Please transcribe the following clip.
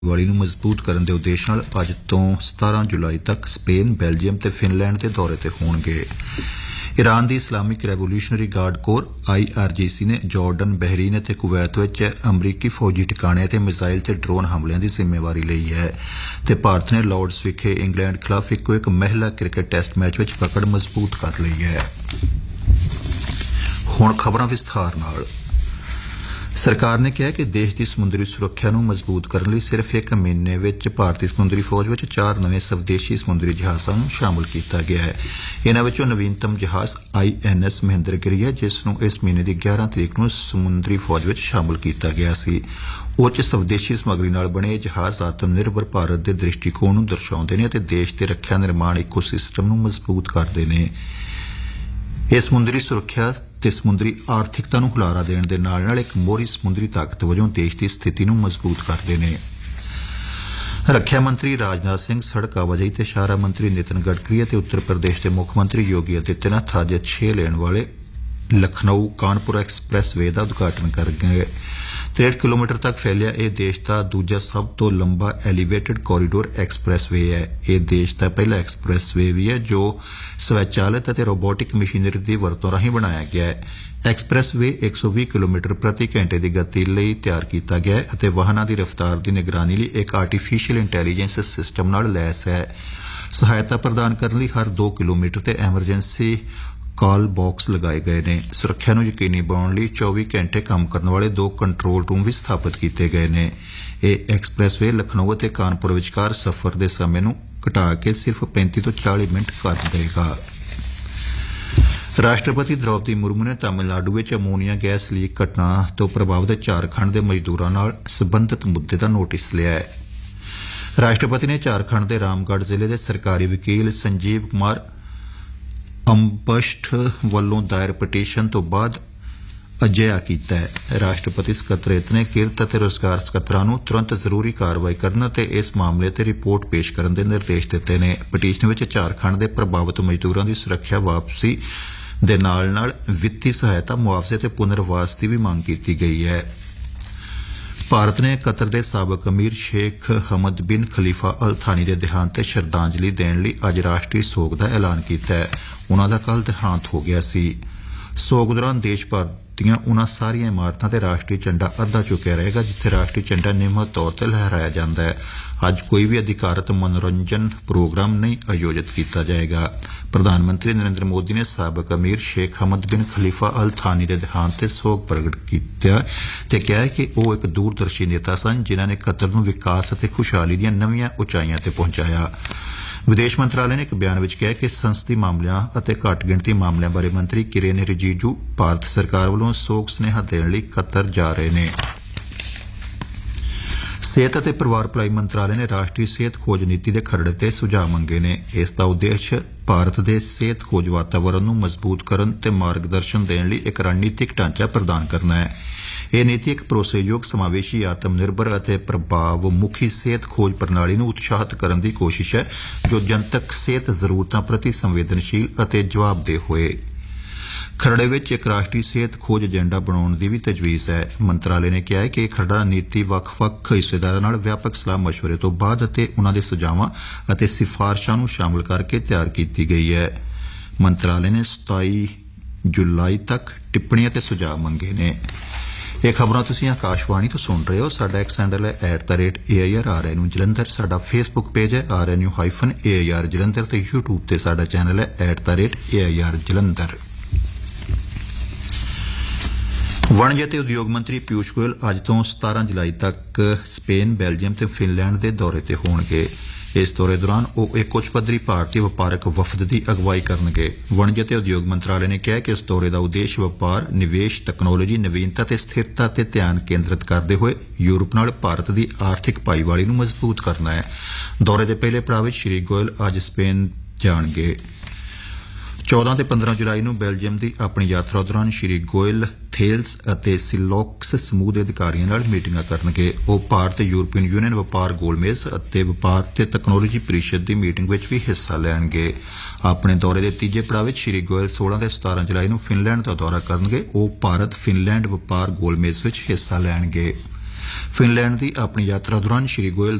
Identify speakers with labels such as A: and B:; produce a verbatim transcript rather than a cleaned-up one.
A: ਵਾਲੀ ਨੂੰ ਮਜ਼ਬੂਤ ਕਰਨ ਦੇ ਉਦੇਸ਼ ਨਾਲ ਅੱਜ ਤੋਂ ਸਤਾਰਾਂ ਜੁਲਾਈ ਤੱਕ ਸਪੇਨ, ਬੈਲਜੀਅਮ ਤੇ ਫਿਨਲੈਂਡ ਦੇ ਦੌਰੇ ਤੇ ਹੋਣਗੇ। Iran the Islamic revolutionary guard core I R ਜੀ ਸੀ ਨੇ ਜਾਰਡਨ, ਬਹਿਰੀਨ ਅਤੇ ਕੁਵੈਤ ਵਿੱਚ ਅਮਰੀਕੀ ਫੌਜੀ ਟਿਕਾਣਿਆਂ ਤੇ ਮਿਜ਼ਾਈਲ ਤੇ ਡਰੋਨ ਹਮਲਿਆਂ ਦੀ ਜ਼ਿੰਮੇਵਾਰੀ ਲਈ ਹੈ ਤੇ ਭਾਰਤ ਨੇ ਲਾਰਡਸ ਵਿਖੇ ਇੰਗਲੈਂਡ ਖਿਲਾਫ ਇੱਕੋ ਇੱਕ ਮਹਿਲਾ ਕ੍ਰਿਕਟ ਟੈਸਟ ਮੈਚ ਵਿੱਚ ਪਕੜ ਮਜ਼ਬੂਤ ਕਰ ਲਈ ਹੈ। ਹੁਣ ਖਬਰਾਂ ਵਿਸਥਾਰ ਨਾਲ। ਸਰਕਾਰ ਨੇ ਕਿਹਾ ਕਿ ਦੇਸ਼ ਦੀ ਸਮੁੰਦਰੀ ਸੁਰੱਖਿਆ ਨੂੰ ਮਜ਼ਬੂਤ ਕਰਨ ਲਈ ਸਿਰਫ ਇੱਕ ਮਹੀਨੇ ਵਿੱਚ ਭਾਰਤੀ ਸਮੁੰਦਰੀ ਫੌਜ ਵਿੱਚ ਚਾਰ ਨਵੇਂ ਸਵਦੇਸ਼ੀ ਸਮੁੰਦਰੀ ਜਹਾਜ਼ਾਂ ਨੂੰ ਸ਼ਾਮਲ ਕੀਤਾ ਗਿਆ ਹੈ। ਇਨ੍ਹਾਂ ਵਿੱਚੋਂ ਨਵੀਨਤਮ ਜਹਾਜ਼ ਆਈ ਐਨ ਐਸ ਮਹਿੰਦਰਗਿਰੀ ਹੈ, ਜਿਸ ਨੂੰ ਇਸ ਮਹੀਨੇ ਦੀ ਗਿਆਰਾਂ ਤਰੀਕ ਨੂੰ ਸਮੁੰਦਰੀ ਫੌਜ ਵਿੱਚ ਸ਼ਾਮਲ ਕੀਤਾ ਗਿਆ ਸੀ। ਉੱਚ ਸਵਦੇਸ਼ੀ ਸਮੱਗਰੀ ਨਾਲ ਬਣੇ ਇਹ ਜਹਾਜ਼ ਆਤਮ ਨਿਰਭਰ ਭਾਰਤ ਦੇ ਦ੍ਰਿਸ਼ਟੀਕੋਣ ਨੂੰ ਦਰਸਾਉਂਦੇ ਨੇ ਅਤੇ ਦੇਸ਼ ਦੇ ਰੱਖਿਆ ਨਿਰਮਾਣ ਇਕੋ ਸਿਸਟਮ ਨੂੰ ਮਜ਼ਬੂਤ ਕਰਦੇ ਨੇ। ਇਹ ਸਮੁੰਦਰੀ ਸੁਰੱਖਿਆ ਤੇ ਸਮੁੰਦਰੀ ਆਰਥਿਕਤਾ ਨੂੰ ਹੁਲਾਰਾ ਦੇਣ ਦੇ ਨਾਲ ਨਾਲ ਇੱਕ ਮੋਹਰੀ ਸਮੁੰਦਰੀ ਤਾਕਤ ਵਜੋਂ ਦੇਸ਼ ਦੀ ਸਥਿਤੀ ਨੂੰ ਮਜ਼ਬੂਤ ਕਰਦੇ ਨੇ। ਰੱਖਿਆ ਮੰਤਰੀ ਰਾਜਨਾਥ ਸਿੰਘ, ਸੜਕ ਆਵਾਜਾਈ ਤੇ ਸ਼ਾਹਰਾਹ ਮੰਤਰੀ ਨਿਤਿਨ ਗਡਕਰੀ ਅਤੇ ਉੱਤਰ ਪ੍ਰਦੇਸ਼ ਦੇ ਮੁੱਖ ਮੰਤਰੀ ਯੋਗੀ ਆਦਿੱਤਿਆਨਾਥ ਅੱਜ ਛੇ ਲੇਨ ਵਾਲੇ ਲਖਨਊ ਕਾਨਪੁਰ ਐਕਸਪ੍ਰੈਸ ਵੇ ਦਾ ਉਦਘਾਟਨ ਕਰਨਗੇ। ਤਿਰੇਹਠ ਕਿਲੋਮੀਟਰ ਤੱਕ ਫੈਲਿਆ ਇਹ ਦੇਸ਼ ਦਾ ਦੂਜਾ ਸਭ ਤੋਂ ਲੰਬਾ ਐਲੀਵੇਟਡ ਕੋਰੀਡੋਰ ਐਕਸਪ੍ਰੈਸ ਵੇ ਹੈ। ਇਹ ਦੇਸ਼ ਦਾ ਪਹਿਲਾ ਐਕਸਪ੍ਰੈਸ ਵੇ ਵੀ ਹੈ ਜੋ ਸਵੈਚਾਲਿਤ ਅਤੇ ਰੋਬੋਟਿਕ ਮਸ਼ੀਨਰੀ ਦੀ ਵਰਤੋਂ ਰਾਹੀਂ ਬਣਾਇਆ ਗਿਆ ਹੈ। ਐਕਸਪ੍ਰੈਸ ਵੇ ਇੱਕ ਸੌ ਵੀਹ ਕਿਲੋਮੀਟਰ ਪ੍ਰਤੀ ਘੰਟੇ ਦੀ ਗਤੀ ਲਈ ਤਿਆਰ ਕੀਤਾ ਗਿਆ ਹੈ ਅਤੇ ਵਾਹਨਾਂ ਦੀ ਰਫ਼ਤਾਰ ਦੀ ਨਿਗਰਾਨੀ ਲਈ ਇੱਕ ਆਰਟੀਫੀਸ਼ੀਅਲ ਇੰਟੈਲੀਜੈਂਸ ਸਿਸਟਮ ਨਾਲ ਲੈਸ ਹੈ। ਸਹਾਇਤਾ ਪ੍ਰਦਾਨ ਕਰਨ ਲਈ ਹਰ ਦੋ ਕਿਲੋਮੀਟਰ ਤੇ ਐਮਰਜੈਂਸੀ ਕਾਲ ਬਾਕਸ ਲਗਾਏ ਗਏ ਨੇ। ਸੁਰੱਖਿਆ ਨੂੰ ਯਕੀਨੀ ਬਣਾਉਣ ਲਈ ਚੌਵੀ ਘੰਟੇ ਕੰਮ ਕਰਨ ਵਾਲੇ ਦੋ ਕੰਟਰੋਲ ਰੂਮ ਵੀ ਸਥਾਪਿਤ ਕੀਤੇ ਗਏ ਨੇ। ਇਹ ਐਕਸਪ੍ਰੈਸ ਵੇ ਲਖਨਊ ਅਤੇ ਕਾਨਪੁਰ ਵਿਚਕਾਰ ਸਫ਼ਰ ਦੇ ਸਮੇਂ ਨੂੰ ਘਟਾ ਕੇ ਸਿਰਫ ਪੈਂਤੀ ਤੋਂ ਚਾਲੀ ਮਿੰਟ ਕਰ ਦੇਵੇਗਾ। ਰਾਸ਼ਟਰਪਤੀ ਦ੍ਰੌਪਦੀ ਮੁਰਮੂ ਨੇ ਤਾਮਿਲਨਾਡੂ ਵਿੱਚ ਅਮੋਨੀਆ ਗੈਸ ਲੀਕ ਘਟਨਾ ਤੋਂ ਪ੍ਰਭਾਵਿਤ ਝਾਰਖੰਡ ਦੇ ਮਜ਼ਦੂਰਾਂ ਨਾਲ ਸਬੰਧਤ ਮੁੱਦੇ ਦਾ ਨੋਟਿਸ ਲਿਆ ਹੈ। ਰਾਸ਼ਟਰਪਤੀ ਨੇ ਝਾਰਖੰਡ ਦੇ ਰਾਮਗੜ੍ਹ ਜ਼ਿਲ੍ਹੇ ਦੇ ਸਰਕਾਰੀ ਵਕੀਲ ਸੰਜੀਵ ਕੁਮਾਰ ਅੰਬਸ਼ਟ ਵੱਲੋਂ ਦਾਇਰ ਪਟੀਸ਼ਨ ਤੋਂ ਬਾਅਦ ਅਜਿਹਾ ਕੀਤਾ ਹੈ। ਰਾਸ਼ਟਰਪਤੀ ਸਕੱਤਰੇਤ ਨੇ ਕਿਰਤ ਅਤੇ ਰੁਜ਼ਗਾਰ ਸਕੱਤਰਾਂ ਨੂੰ ਤੁਰੰਤ ਜ਼ਰੂਰੀ ਕਾਰਵਾਈ ਕਰਨ ਅਤੇ ਇਸ ਮਾਮਲੇ ਤੇ ਰਿਪੋਰਟ ਪੇਸ਼ ਕਰਨ ਦੇ ਨਿਰਦੇਸ਼ ਦਿੱਤੇ ਨੇ। ਪਟੀਸ਼ਨ ਵਿੱਚ ਝਾਰਖੰਡ ਦੇ ਪ੍ਰਭਾਵਿਤ ਮਜ਼ਦੂਰਾਂ ਦੀ ਸੁਰੱਖਿਆ, ਵਾਪਸੀ ਦੇ ਨਾਲ ਨਾਲ ਵਿੱਤੀ ਸਹਾਇਤਾ, ਮੁਆਵਜ਼ੇ ਤੇ ਪੁਨਰਵਾਸ ਦੀ ਵੀ ਮੰਗ ਕੀਤੀ ਗਈ ਹੈ। ਭਾਰਤ ਨੇ ਕਤਰ ਦੇ ਸਾਬਕ ਅਮੀਰ ਸ਼ੇਖ ਹਮਦ ਬਿਨ ਖਲੀਫਾ ਅਲ ਥਾਨੀ ਦੇ ਦੇਹਾਂਤ ਤੇ ਸ਼ਰਧਾਂਜਲੀ ਦੇਣ ਲਈ ਅੱਜ ਰਾਸ਼ਟਰੀ ਸੋਗ ਦਾ ਐਲਾਨ ਕੀਤਾ ਹੈ। ਉਨ੍ਹਾਂ ਦਾ ਕੱਲ੍ਹ ਦੇਹਾਂਤ ਹੋ ਗਿਆ ਸੀ। ਸੋਗ ਦੌਰਾਨ ਦੇਸ਼ ਭਰ ਦੀਆਂ ਉਨ੍ਹਾਂ ਸਾਰੀਆਂ ਇਮਾਰਤਾਂ ਤੇ ਰਾਸ਼ਟਰੀ ਝੰਡਾ ਅੱਧਾ ਚੁੱਕਿਆ ਰਹੇਗਾ ਜਿੱਥੇ ਰਾਸ਼ਟਰੀ ਝੰਡਾ ਨਿਯਮਤ ਤੌਰ ਤੇ ਲਹਿਰਾਇਆ ਜਾਂਦਾ ਹੈ। ਅੱਜ ਕੋਈ ਵੀ ਅਧਿਕਾਰਤ ਮਨੋਰੰਜਨ ਪ੍ਰੋਗਰਾਮ ਨਹੀਂ ਆਯੋਜਿਤ ਕੀਤਾ ਜਾਏਗਾ। ਪ੍ਰਧਾਨ ਮੰਤਰੀ ਨਰਿੰਦਰ ਮੋਦੀ ਨੇ ਸਾਬਕ ਅਮੀਰ ਸ਼ੇਖ ਹਮਦ ਬਿਨ ਖਲੀਫਾ ਅਲ ਥਾਨੀ ਦੇ ਦੇਹਾਂਤ ਤੇ ਸੋਗ ਪ੍ਰਗਟ ਕੀਤਾ ਤੇ ਕਿਹਾ ਕਿ ਉਹ ਇੱਕ ਦੂਰਦਰਸ਼ੀ ਨੇਤਾ ਸਨ ਜਿਨ੍ਹਾਂ ਨੇ ਕਤਰ ਨੂੰ ਵਿਕਾਸ ਅਤੇ ਖੁਸ਼ਹਾਲੀ ਦੀਆਂ ਨਵੀਆਂ ਉਚਾਈਆਂ ਤੇ ਪਹੁੰਚਾਇਆ। ਵਿਦੇਸ਼ ਮੰਤਰਾਲੇ ਨੇ ਇੱਕ ਬਿਆਨ ਵਿੱਚ ਕਿਹਾ ਕਿ ਸੰਸਦੀ ਮਾਮਲਿਆਂ ਅਤੇ ਘੱਟ ਗਿਣਤੀ ਮਾਮਲਿਆਂ ਬਾਰੇ ਮੰਤਰੀ ਕਿਰੇਨ ਰਿਜੀਜੂ ਭਾਰਤ ਸਰਕਾਰ ਵੱਲੋਂ ਸੋਗ ਸੁਨੇਹਾ ਦੇਣ ਲਈ ਕਤਰ ਜਾ ਰਹੇ ਨੇ। ਸਿਹਤ ਅਤੇ ਪਰਿਵਾਰ ਭਲਾਈ ਮੰਤਰਾਲੇ ਨੇ ਰਾਸ਼ਟਰੀ ਸਿਹਤ ਖੋਜ ਨੀਤੀ ਦੇ ਖਰੜੇ ਤੇ ਸੁਝਾਅ ਮੰਗੇ ਨੇ। ਇਸ ਦਾ ਉਦੇਸ਼ ਭਾਰਤ ਦੇ ਸਿਹਤ ਖੋਜ ਵਾਤਾਵਰਣ ਨੂੰ ਮਜ਼ਬੂਤ ਕਰਨ ਤੇ ਮਾਰਗਦਰਸ਼ਨ ਦੇਣ ਲਈ ਇੱਕ ਰਣਨੀਤਿਕ ਢਾਂਚਾ ਪ੍ਰਦਾਨ ਕਰਨਾ ਹੈ। ਇਹ ਨੀਤੀ ਇੱਕ ਭਰੋਸੇਯੋਗ, ਸਮਾਵੇਸ਼ੀ, ਆਤਮ ਨਿਰਭਰ ਅਤੇ ਪ੍ਰਭਾਵ ਮੁਖੀ ਸਿਹਤ ਖੋਜ ਪ੍ਰਣਾਲੀ ਨੂੰ ਉਤਸ਼ਾਹਿਤ ਕਰਨ ਦੀ ਕੋਸ਼ਿਸ਼ ਹੈ ਜੋ ਜਨਤਕ ਸਿਹਤ ਜ਼ਰੂਰਤਾਂ ਪ੍ਰਤੀ ਸੰਵੇਦਨਸ਼ੀਲ ਅਤੇ ਜਵਾਬਦੇਹ ਹੋਏ। ਖਰੜੇ ਵਿੱਚ ਇੱਕ ਰਾਸ਼ਟਰੀ ਸਿਹਤ ਖੋਜ ਏਜੰਡਾ ਬਣਾਉਣ ਦੀ ਵੀ ਤਜਵੀਜ਼ ਹੈ। ਮੰਤਰਾਲੇ ਨੇ ਕਿਹਾ ਹੈ ਕਿ ਇਹ ਖਰੜਾ ਨੀਤੀ ਵੱਖ-ਵੱਖ ਹਿੱਸੇਦਾਰਾਂ ਨਾਲ ਵਿਆਪਕ ਸਲਾਹ ਮਸ਼ਵਰੇ ਤੋਂ ਬਾਅਦ ਅਤੇ ਉਨ੍ਹਾਂ ਦੇ ਸੁਝਾਵਾਂ ਅਤੇ ਸਿਫਾਰਸ਼ਾਂ ਨੂੰ ਸ਼ਾਮਲ ਕਰਕੇ ਤਿਆਰ ਕੀਤੀ ਗਈ ਹੈ। ਮੰਤਰਾਲੇ ਨੇ ਸਤਾਈ ਜੁਲਾਈ ਤੱਕ ਟਿੱਪਣੀਆਂ ਤੇ ਸੁਝਾਅ ਮੰਗੇ ਨੇ। ਇਹ ਖਬਰਾਂ ਤੁਸੀਂ ਆਕਾਸ਼ਵਾਣੀ ਤੋਂ ਸੁਣ ਰਹੇ ਹੋ। ਸਾਡਾ ਐਕਸ ਹੈਂਡਲ ਹੈ at the rate A I R R N U Jalandhar. ਸਾਡਾ ਫੇਸਬੁੱਕ ਪੇਜ ਹੈ R N U hyphen A I R Jalandhar ਤੇ ਯੂਟਿਊਬ ਤੇ ਸਾਡਾ ਚੈਨਲ ਹੈ at the rate A I R Jalandhar. ਵਣਜ ਅਤੇ ਉਦਯੋਗ ਮੰਤਰੀ ਪਿਊਸ਼ ਗੋਇਲ ਅੱਜ ਤੋਂ ਸਤਾਰਾਂ ਜੁਲਾਈ ਤੱਕ ਸਪੇਨ, ਬੈਲਜੀਅਮ ਤੇ ਫਿਨਲੈਂਡ ਦੇ ਦੌਰੇ ਤੇ ਹੋਣਗੇ। ਇਸ ਦੌਰੇ ਦੌਰਾਨ ਉਹ ਇੱਕ ਉੱਚ ਪੱਧਰੀ ਭਾਰਤੀ ਵਪਾਰਕ ਵਫਦ ਦੀ ਅਗਵਾਈ ਕਰਨਗੇ। ਵਣਜ ਅਤੇ ਉਦਯੋਗ ਮੰਤਰਾਲੇ ਨੇ ਕਿਹਾ ਕਿ ਇਸ ਦੌਰੇ ਦਾ ਉਦੇਸ਼ ਵਪਾਰ, ਨਿਵੇਸ਼, ਤਕਨਾਲੋਜੀ, ਨਵੀਨਤਾ ਤੇ ਸਥਿਰਤਾ ਤੇ ਧਿਆਨ ਕੇਂਦਰਿਤ ਕਰਦੇ ਹੋਏ ਯੂਰਪ ਨਾਲ ਭਾਰਤ ਦੀ ਆਰਥਿਕ ਭਾਈਵਾਲੀ ਨੂੰ ਮਜ਼ਬੂਤ ਕਰਨਾ ਹੈ। ਦੌਰੇ ਦੇ ਪਹਿਲੇ ਪੜਾਅ ਵਿੱਚ ਸ੍ਰੀ ਗੋਇਲ ਅੱਜ ਸਪੇਨ ਜਾਣਗੇ। ਚੌਦਾਂ ਤੇ ਪੰਦਰਾਂ ਜੁਲਾਈ ਨੂੰ ਬੈਲਜੀਅਮ ਦੀ ਆਪਣੀ ਯਾਤਰਾ ਦੌਰਾਨ ਸ੍ਰੀ ਗੋਇਲ ਥੇਲਸ ਅਤੇ ਸਿਲੋਕਸ ਸਮੂਹ ਦੇ ਅਧਿਕਾਰੀਆਂ ਨਾਲ ਮੀਟਿੰਗਾਂ ਕਰਨਗੇ। ਉਹ ਭਾਰਤ ਤੇ ਯੂਰਪੀਅਨ ਯੂਨੀਅਨ ਵਪਾਰ ਗੋਲਮੇਜ਼ ਅਤੇ ਵਪਾਰ ਤੇ ਤਕਨਾਲੋਜੀ ਪ੍ਰੀਸ਼ਦ ਦੀ ਮੀਟਿੰਗ ਵਿੱਚ ਵੀ ਹਿੱਸਾ ਲੈਣਗੇ। ਆਪਣੇ ਦੌਰੇ ਦੇ ਤੀਜੇ ਪੜਾਅ ਵਿੱਚ ਸ੍ਰੀ ਗੋਇਲ ਸੋਲਾਂ ਤੇ ਸਤਾਰਾਂ ਜੁਲਾਈ ਨੂੰ ਫਿਨਲੈਂਡ ਦਾ ਦੌਰਾ ਕਰਨਗੇ। ਉਹ ਭਾਰਤ ਫਿਨਲੈਂਡ ਵਪਾਰ ਗੋਲਮੇਜ਼ ਵਿੱਚ ਹਿੱਸਾ ਲੈਣਗੇ। ਫਿਨਲੈਂਡ ਦੀ ਆਪਣੀ ਯਾਤਰਾ ਦੌਰਾਨ ਸ਼੍ਰੀ ਗੋਇਲ